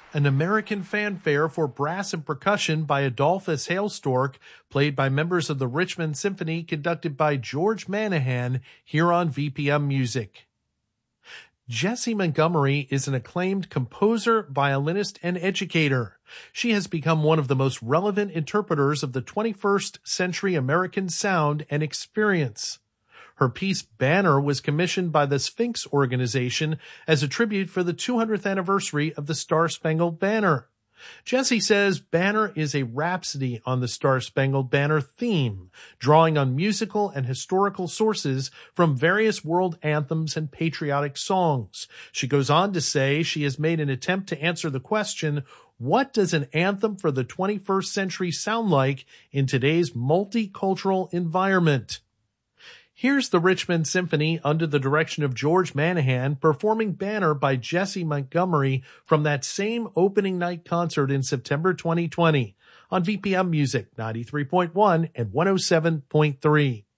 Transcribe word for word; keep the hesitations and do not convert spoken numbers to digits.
An American fanfare for brass and percussion by Adolphus Hailstork, played by members of the Richmond Symphony, conducted by George Manahan, here on V P M Music. Jessie Montgomery is an acclaimed composer, violinist, and educator. She has become one of the most relevant interpreters of the twenty-first century American sound and experience. Her piece Banner was commissioned by the Sphinx organization as a tribute for the two hundredth anniversary of the Star-Spangled Banner. Jessie says Banner is a rhapsody on the Star-Spangled Banner theme, drawing on musical and historical sources from various world anthems and patriotic songs. She goes on to say she has made an attempt to answer the question, what does an anthem for the twenty-first century sound like in today's multicultural environment? Here's the Richmond Symphony under the direction of George Manahan performing Banner by Jessie Montgomery from that same opening night concert in September twenty twenty on V P M Music ninety-three point one and one oh seven point three.